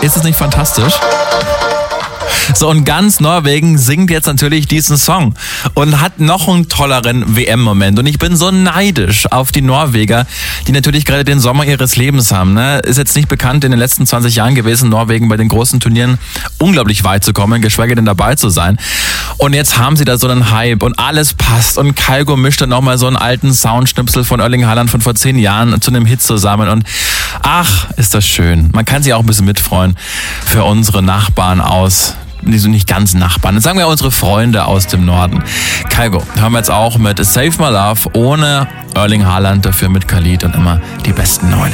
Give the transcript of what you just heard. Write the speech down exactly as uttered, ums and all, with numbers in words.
Ist es nicht fantastisch? So, und ganz Norwegen singt jetzt natürlich diesen Song und hat noch einen tolleren W M-Moment. Und ich bin so neidisch auf die Norweger, die natürlich gerade den Sommer ihres Lebens haben. Ne? Ist jetzt nicht bekannt in den letzten zwanzig Jahren gewesen, Norwegen bei den großen Turnieren unglaublich weit zu kommen, geschweige denn dabei zu sein. Und jetzt haben sie da so einen Hype und alles passt. Und Kygo mischt dann nochmal so einen alten Soundschnipsel von Erling Haaland von vor zehn Jahren zu einem Hit zusammen. Und ach, ist das schön. Man kann sich auch ein bisschen mitfreuen für unsere Nachbarn aus... so nicht ganz Nachbarn, sagen wir unsere Freunde aus dem Norden. Kygo hören wir jetzt auch mit Save My Love ohne Erling Haaland, dafür mit Khalid und immer die besten neuen.